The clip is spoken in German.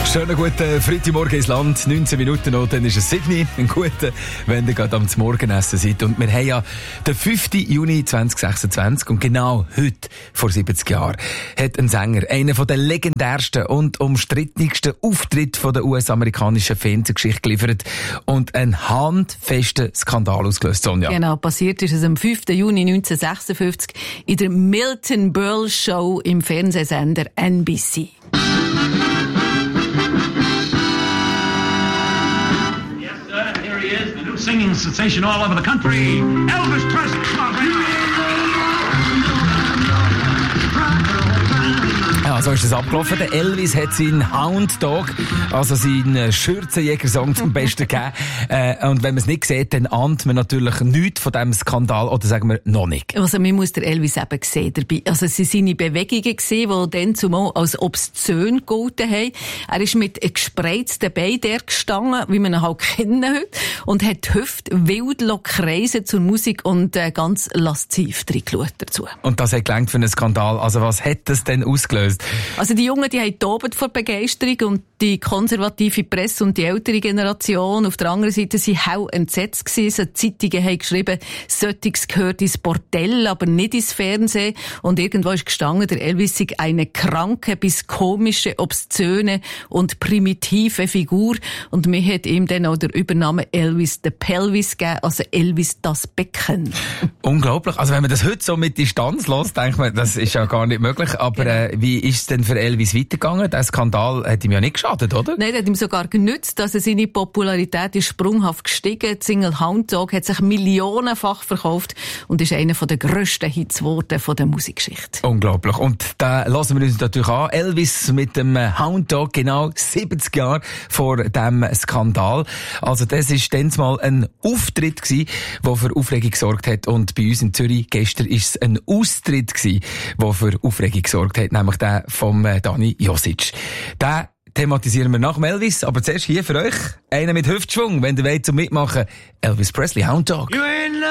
Schönen guten Freitagmorgen ins Land, 19 Minuten noch, dann ist es 7 Uhr, ein guter, wenn ihr gerade am Morgenessen seid. Und wir haben ja den 5. Juni 2026 und genau heute, vor 70 Jahren, hat ein Sänger einen der legendärsten und umstrittensten Auftritte der US-amerikanischen Fernsehgeschichte geliefert und einen handfesten Skandal ausgelöst, Sonja. Genau, passiert ist es am 5. Juni 1956 in der Milton Berle Show im Fernsehsender NBC. Singing sensation all over the country, Elvis Presley. Ja, so ist es abgelaufen. Der Elvis hat seinen Hound Dog, also seinen Schürzenjäger-Song zum Besten gegeben. Und wenn man es nicht sieht, dann ahnt man natürlich nichts von diesem Skandal, oder sagen wir noch nicht. Also man muss der Elvis eben sehen dabei. Also es waren seine Bewegungen gewesen, die dann zumal als obszön gegolten haben. Er ist mit gespreizten Beinen der gestanden, wie man ihn halt kennen heute, und hat die Hüfte wild kreisen zur Musik und ganz lasziv reingeschaut dazu. Und das hat gelangt für einen Skandal. Also was hat das denn ausgelöst? Also die Jungen, die haben tobt vor Begeisterung und die konservative Presse und die ältere Generation auf der anderen Seite sind hell entsetzt gewesen. So Zeitungen haben geschrieben, solches gehört ins Bordell, aber nicht ins Fernsehen. Und irgendwo ist gestanden, der Elvis sei eine kranke bis komische, obszöne und primitive Figur. Und mir hat ihm dann auch der Übername Elvis the Pelvis gegeben, also Elvis das Becken. Unglaublich. Also wenn man das heute so mit Distanz lässt, denkt man, das ist ja gar nicht möglich. Aber wie ist es denn für Elvis weitergegangen? Der Skandal hat ihm ja nicht geschadet, oder? Nein, der hat ihm sogar genützt. Also seine Popularität ist sprunghaft gestiegen. Die Single Hound Dog hat sich millionenfach verkauft und ist einer der grössten Hits geworden von der Musikgeschichte. Unglaublich. Und da lassen wir uns natürlich an. Elvis mit dem Hound Dog, genau 70 Jahre vor dem Skandal. Also das ist dann mal ein Auftritt gewesen, der für Aufregung gesorgt hat. Und bei uns in Zürich gestern ist es ein Austritt gewesen, der für Aufregung gesorgt hat, nämlich der vom Dani Josic. Den thematisieren wir nach dem Elvis, aber zuerst hier für euch einer mit Hüftschwung, wenn ihr wollt zum Mitmachen. Elvis Presley, Hound Dog.